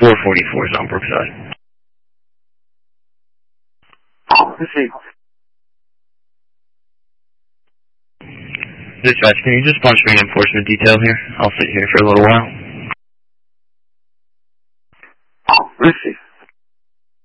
444 is on Brookside. Receive. Dispatch, can you just punch me an enforcement detail here? I'll sit here for a little while. Receive.